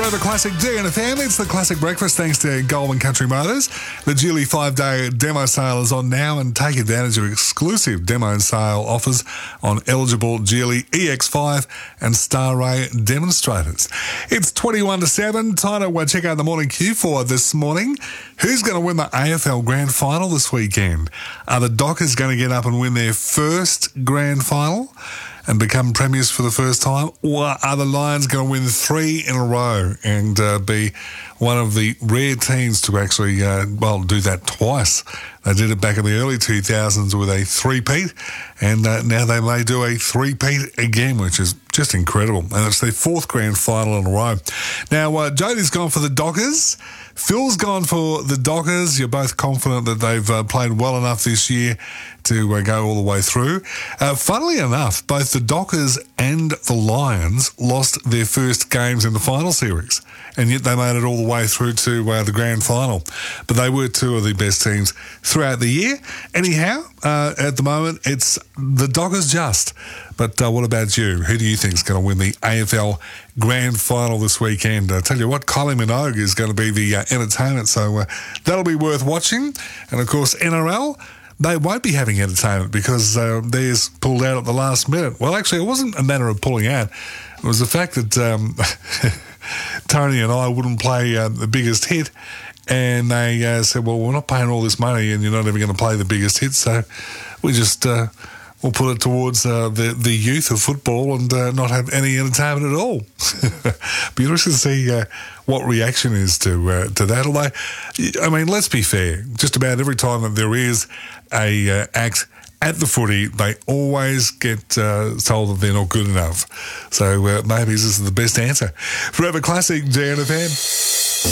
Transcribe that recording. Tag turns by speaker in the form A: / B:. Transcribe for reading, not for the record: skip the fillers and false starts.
A: Forever Classic DNFM. It's the Classic Breakfast thanks to Goldman Country Motors. The Geely 5-day demo sale is on now, and take advantage of exclusive demo sale offers on eligible Geely EX5 and Star Ray demonstrators. It's 21 to 7. Time to check out the morning queue for this morning. Who's going to win the AFL Grand Final this weekend? Are the Dockers going to get up and win their first Grand Final and become premiers for the first time? Or are the Lions going to win 3 in a row and be one of the rare teams to actually, do that twice? They did it back in the early 2000s with a three-peat, and now they may do a three-peat again, which is just incredible. And it's their 4th Grand Final in a row. Now, Jodie's gone for the Dockers. Phil's gone for the Dockers. You're both confident that they've played well enough this year to go all the way through. Funnily enough, both the Dockers and the Lions lost their first games in the final series, and yet they made it all the way through to the Grand Final. But they were two of the best teams throughout the year. Anyhow, at the moment, it's the Dockers just. But what about you? Who do you think is going to win the AFL Grand Final this weekend? I tell you what, Kylie Minogue is going to be the entertainment, so that'll be worth watching. And, of course, NRL, they won't be having entertainment because theirs pulled out at the last minute. Well, actually, it wasn't a matter of pulling out. It was the fact that Tony and I wouldn't play the biggest hit, and they said, well, we're not paying all this money and you're not even going to play the biggest hit, so we just we'll put it towards the youth of football and not have any entertainment at all. Be interested to see what reaction is to that. Although, I mean, let's be fair. Just about every time that there is a act at the footy, they always get told that they're not good enough. So maybe this is the best answer. Forever Classic, DNFM.